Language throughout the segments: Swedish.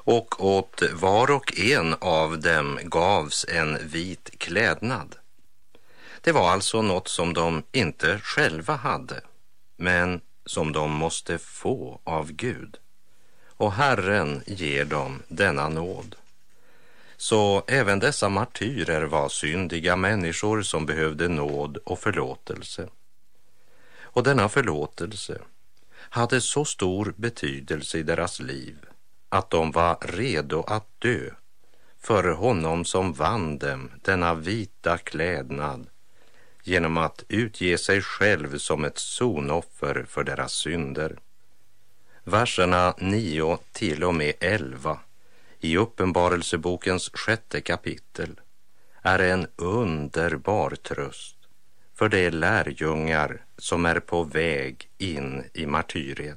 och åt var och en av dem gavs en vit klädnad. Det var alltså något som de inte själva hade, men som de måste få av Gud. Och Herren ger dem denna nåd. Så även dessa martyrer var syndiga människor som behövde nåd och förlåtelse. Och denna förlåtelse hade så stor betydelse i deras liv att de var redo att dö för honom som vann dem denna vita klädnad genom att utge sig själv som ett sonoffer för deras synder. Verserna 9 till och med 11 i Uppenbarelsebokens 6:e kapitel är en underbar tröst för de lärjungar som är på väg in i martyriet.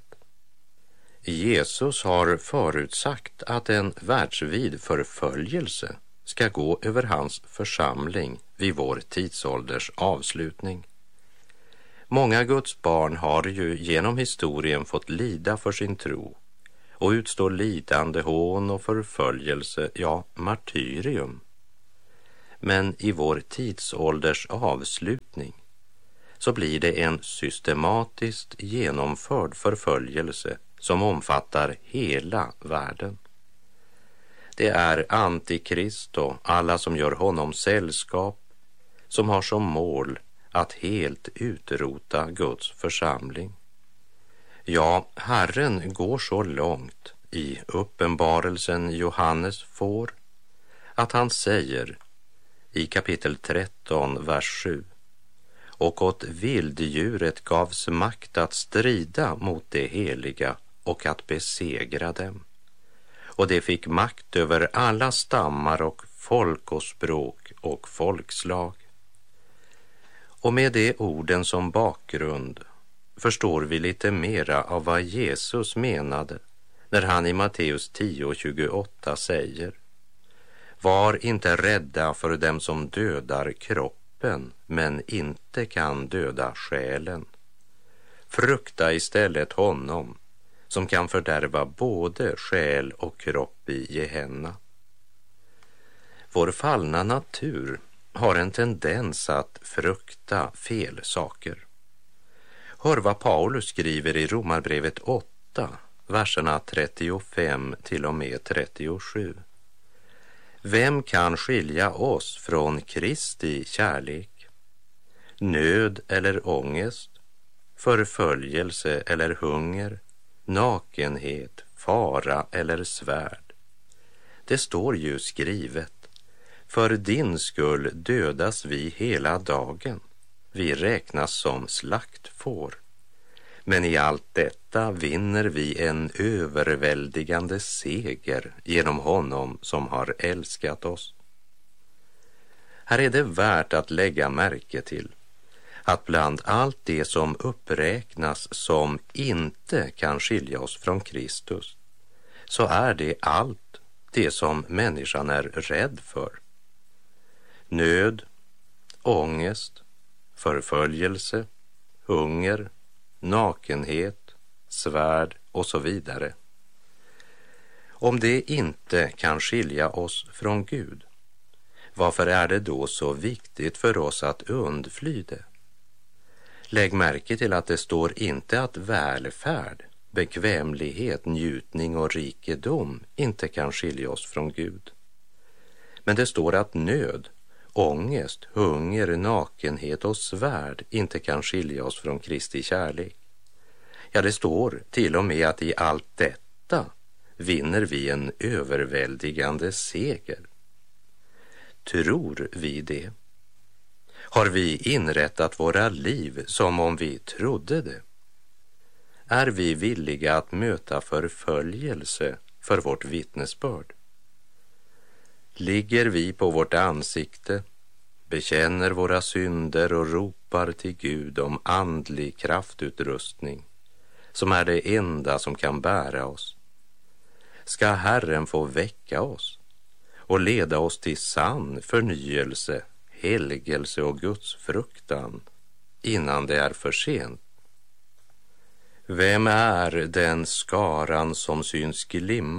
Jesus har förutsagt att en världsvid förföljelse ska gå över hans församling vid vår tidsålders avslutning. Många Guds barn har ju genom historien fått lida för sin tro och utstå lidande, hån och förföljelse, ja, martyrium. Men i vår tidsålders avslutning så blir det en systematiskt genomförd förföljelse som omfattar hela världen. Det är Antikrist och alla som gör honom sällskap som har som mål att helt utrota Guds församling. Ja, Herren går så långt i uppenbarelsen Johannes får att han säger i kapitel 13, vers 7: och åt vilddjuret gavs makt att strida mot det heliga och att besegra dem. Och det fick makt över alla stammar och folk och språk och folkslag. Och med de orden som bakgrund förstår vi lite mera av vad Jesus menade när han i Matteus 10:28 säger: var inte rädda för dem som dödar kroppen men inte kan döda själen. Frukta istället honom som kan fördärva både själ och kropp i Gehenna. Vår fallna natur har en tendens att frukta fel saker. Hör vad Paulus skriver i Romarbrevet 8, verserna 35 till och med 37. Vem kan skilja oss från Kristi kärlek? Nöd eller ångest, förföljelse eller hunger, nakenhet, fara eller svärd. Det står ju skrivet: för din skull dödas vi hela dagen, vi räknas som slaktfår. Men i allt detta vinner vi en överväldigande seger genom honom som har älskat oss. Här är det värt att lägga märke till att bland allt det som uppräknas som inte kan skilja oss från Kristus, så är det allt det som människan är rädd för. Nöd, ångest, förföljelse, hunger, nakenhet, svärd och så vidare. Om det inte kan skilja oss från Gud, varför är det då så viktigt för oss att undfly det? Lägg märke till att det står inte att välfärd, bekvämlighet, njutning och rikedom inte kan skilja oss från Gud. Men det står att nöd, ångest, hunger, nakenhet och svärd inte kan skilja oss från Kristi kärlek. Ja, det står till och med att i allt detta vinner vi en överväldigande seger. Tror vi det? Har vi inrättat våra liv som om vi trodde det? Är vi villiga att möta förföljelse för vårt vittnesbörd? Ligger vi på vårt ansikte, bekänner våra synder och ropar till Gud om andlig kraftutrustning, som är det enda som kan bära oss? Ska Herren få väcka oss och leda oss till sann förnyelse, helgelse och Guds fruktan innan det är för sent? Vem är den skaran som syns glimma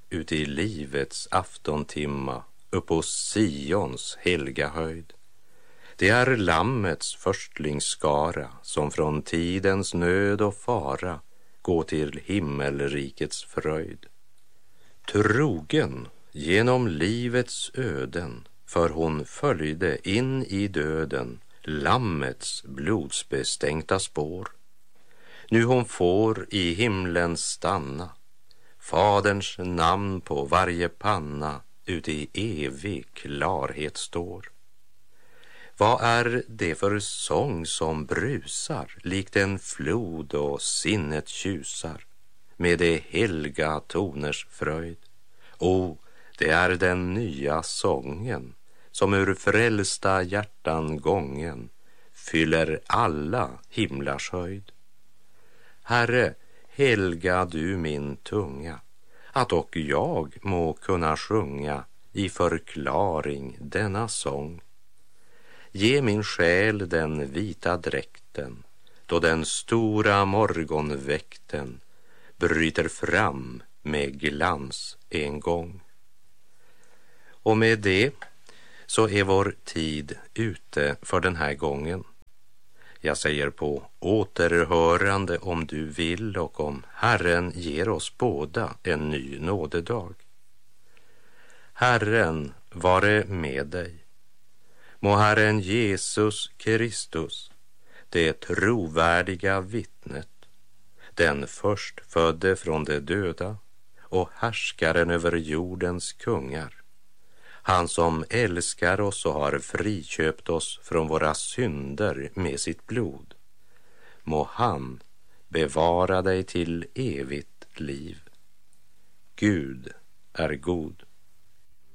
ut i livets aftontimma upp på Sions helga höjd. Det är lammets förstlingsskara som från tidens nöd och fara går till himmelrikets fröjd. Trogen genom livets öden, för hon följde in i döden lammets blodsbestänkta spår. Nu hon får i himlen stanna, Faderns namn på varje panna ut i evig klarhet står. Vad är det för sång som brusar likt en flod och sinnet tjusar med de helga toners fröjd? Det är den nya sången som ur frälsta hjärtan gången fyller alla himlars höjd. Herre, helga du min tunga, att och jag må kunna sjunga i förklaring denna sång. Ge min själ den vita dräkten, då den stora morgonväkten bryter fram med glans en gång. Och med det så är vår tid ute för den här gången. Jag säger på återhörande om du vill och om Herren ger oss båda en ny nådedag. Herren vare med dig. Må Herren Jesus Kristus, det trovärdiga vittnet, den förstfödde från de döda och härskaren över jordens kungar, han som älskar oss och har friköpt oss från våra synder med sitt blod, må han bevara dig till evigt liv. Gud är god.